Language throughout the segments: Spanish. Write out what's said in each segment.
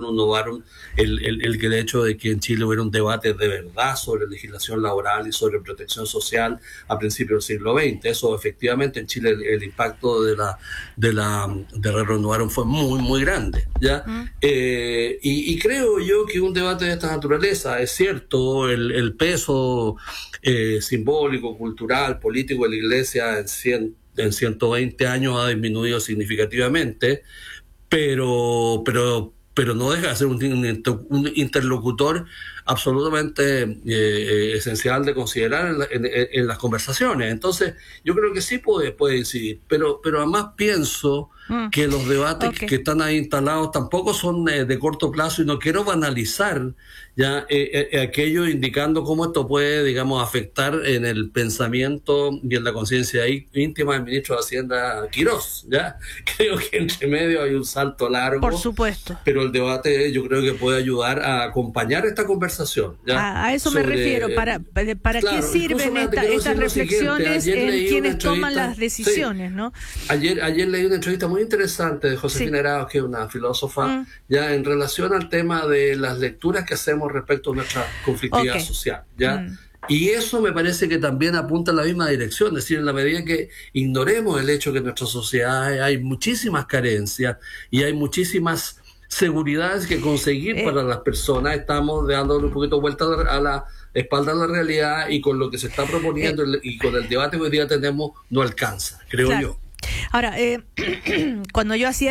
renovaron el hecho de que en Chile hubiera un debate de verdad sobre legislación laboral y sobre protección social a principios del siglo XX. Eso efectivamente en Chile el impacto de renovaron fue muy, muy grande, ¿ya? Y creo yo que un debate de esta naturaleza, es cierto, el peso simbólico, cultural, político de la Iglesia en 120 años ha disminuido significativamente, pero no deja de ser un interlocutor absolutamente esencial de considerar en las conversaciones. Entonces, yo creo que sí puede incidir, pero además pienso que los debates que están ahí instalados tampoco son de corto plazo, y no quiero banalizar ya aquello, indicando cómo esto puede, digamos, afectar en el pensamiento y en la conciencia íntima del ministro de Hacienda Quirós, ¿ya? Creo que entre medio hay un salto largo. Por supuesto. Pero el debate yo creo que puede ayudar a acompañar esta conversación, ¿ya? A eso me refiero. ¿Para qué sirven estas reflexiones en quienes toman las decisiones, ¿no? Ayer leí una entrevista muy interesante de Josefina Arauz, que es una filósofa, ya en relación al tema de las lecturas que hacemos respecto a nuestra conflictividad social, ¿ya? Y eso me parece que también apunta en la misma dirección, es decir, en la medida que ignoremos el hecho que en nuestra sociedad hay muchísimas carencias y hay muchísimas seguridades que conseguir para las personas, estamos dándole un poquito vuelta a la espalda a la realidad, y con lo que se está proponiendo y con el debate que hoy día tenemos no alcanza, creo yo. Ahora, cuando yo hacía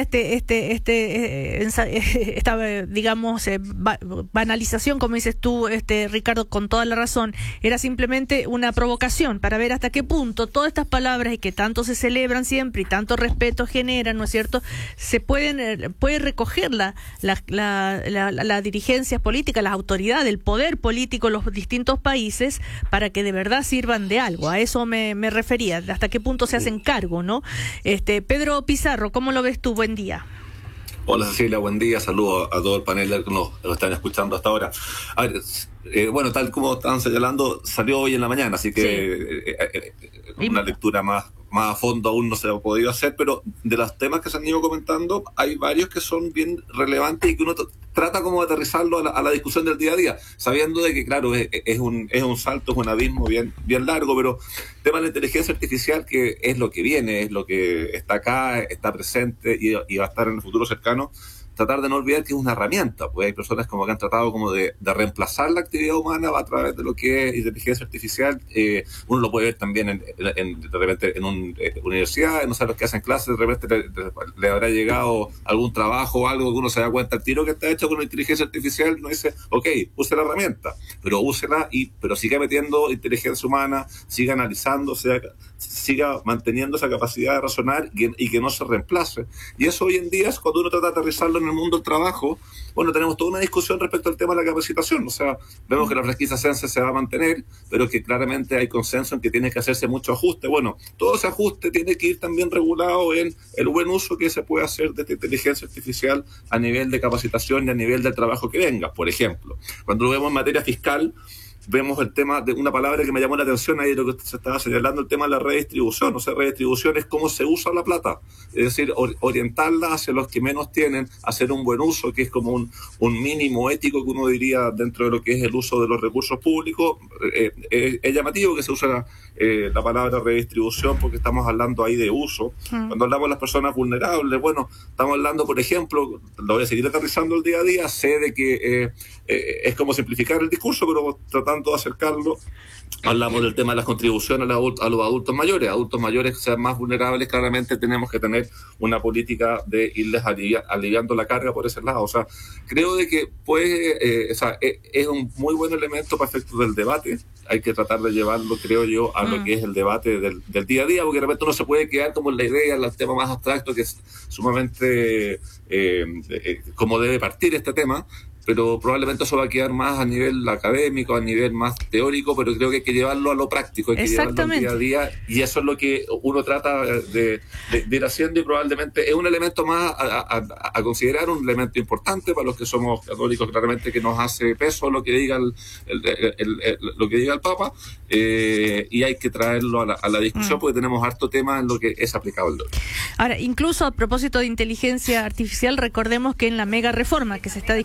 esta digamos, banalización, como dices tú, Ricardo, con toda la razón, era simplemente una provocación para ver hasta qué punto todas estas palabras, y que tanto se celebran siempre y tanto respeto generan, ¿no es cierto?, se puede recoger la dirigencia política, las autoridades, el poder político en los distintos países, para que de verdad sirvan de algo. A eso me refería, hasta qué punto se hacen cargo, ¿no? Pedro Pizarro, ¿cómo lo ves tú? Buen día. Hola Cecilia, buen día, saludos a todo el panel que nos están escuchando hasta ahora. A ver, bueno, tal como están señalando, salió hoy en la mañana, así que una lectura más a fondo aún no se ha podido hacer, pero de los temas que se han ido comentando, hay varios que son bien relevantes y que uno trata como de aterrizarlo a la discusión del día a día, sabiendo de que, claro, es un salto, es un abismo bien largo, pero el tema de la inteligencia artificial, que es lo que viene, es lo que está acá, está presente y va a estar en el futuro cercano, tratar de no olvidar que es una herramienta, pues hay personas como que han tratado como de reemplazar la actividad humana a través de lo que es inteligencia artificial. Uno lo puede ver también de repente en una universidad, no sé, los que hacen clases, de repente le habrá llegado algún trabajo o algo que uno se da cuenta al tiro que está hecho con inteligencia artificial, uno dice, ok, use la herramienta, pero úsela, pero siga metiendo inteligencia humana, siga analizando, siga manteniendo esa capacidad de razonar y que no se reemplace. Y eso hoy en día es cuando uno trata de aterrizarlo en el mundo del trabajo. Bueno, tenemos toda una discusión respecto al tema de la capacitación, o sea, vemos que la franquicia CENSE se va a mantener, pero que claramente hay consenso en que tiene que hacerse mucho ajuste. Bueno, todo ese ajuste tiene que ir también regulado en el buen uso que se puede hacer de esta inteligencia artificial a nivel de capacitación y a nivel del trabajo que venga. Por ejemplo, cuando lo vemos en materia fiscal, vemos el tema de una palabra que me llamó la atención ahí, lo que se estaba señalando, el tema de la redistribución. O sea, redistribución es cómo se usa la plata, es decir, orientarla hacia los que menos tienen, hacer un buen uso, que es como un mínimo ético que uno diría dentro de lo que es el uso de los recursos públicos. Es llamativo que se use la palabra redistribución, porque estamos hablando ahí de uso. Cuando hablamos de las personas vulnerables, bueno, estamos hablando, por ejemplo, lo voy a seguir aterrizando el día a día, sé de que es como simplificar el discurso, pero tratando de acercarlo, hablamos del tema de las contribuciones a los adultos mayores que sean más vulnerables. Claramente tenemos que tener una política de irles aliviando la carga por ese lado. O sea, creo de que es un muy buen elemento para efectos del debate. Hay que tratar de llevarlo, creo yo, a lo que es el debate del día a día, porque de repente uno se puede quedar como en la idea, en el tema más abstracto, que es sumamente como debe partir este tema, pero probablemente eso va a quedar más a nivel académico, a nivel más teórico, pero creo que hay que llevarlo a lo práctico, hay que llevarlo al día a día, y eso es lo que uno trata de ir haciendo, y probablemente es un elemento más a considerar, un elemento importante para los que somos católicos, claramente, que nos hace peso lo que diga lo que diga el Papa, y hay que traerlo a la discusión, porque tenemos harto tema en lo que es aplicable. Ahora, incluso a propósito de inteligencia artificial, recordemos que en la mega reforma que se está